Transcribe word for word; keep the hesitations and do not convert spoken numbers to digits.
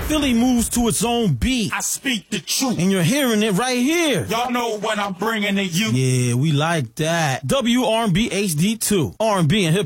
Philly moves to its own beat. I speak the truth. And you're hearing it right here. Y'all know what I'm bringing to you. Yeah, we like that. W R and B H D two. R and B and hip